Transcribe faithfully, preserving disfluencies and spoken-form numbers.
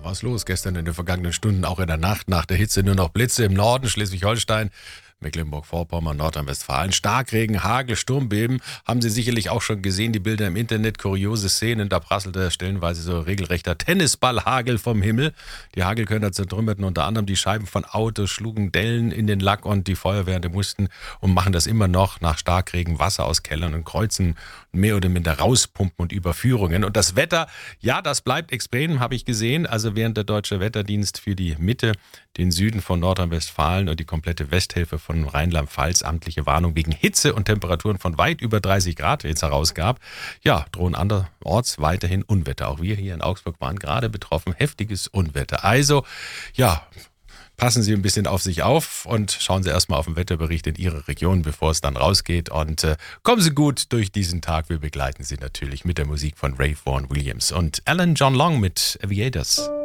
was los gestern in den vergangenen Stunden, auch in der Nacht nach der Hitze nur noch Blitze im Norden, Schleswig-Holstein, Mecklenburg-Vorpommern, Nordrhein-Westfalen. Starkregen, Hagel, Sturmbeben. Haben Sie sicherlich auch schon gesehen, die Bilder im Internet, kuriose Szenen. Da prasselte stellenweise so regelrechter Tennisballhagel vom Himmel. Die Hagelkörner zertrümmerten unter anderem die Scheiben von Autos, schlugen Dellen in den Lack und die Feuerwehren mussten und machen das immer noch nach Starkregen Wasser aus Kellern und Kreuzen mehr oder minder rauspumpen und Überführungen. Und das Wetter, ja, das bleibt extrem, habe ich gesehen. Also während der Deutsche Wetterdienst für die Mitte, den Süden von Nordrhein-Westfalen und die komplette Westhälfte von Rheinland-Pfalz amtliche Warnung wegen Hitze und Temperaturen von weit über dreißig Grad jetzt herausgab, ja, drohen anderorts weiterhin Unwetter. Auch wir hier in Augsburg waren gerade betroffen, heftiges Unwetter. Also, ja, passen Sie ein bisschen auf sich auf und schauen Sie erstmal auf den Wetterbericht in Ihrer Region, bevor es dann rausgeht. Und äh, kommen Sie gut durch diesen Tag. Wir begleiten Sie natürlich mit der Musik von Ray Vaughan Williams und Alan John Long mit Aviators.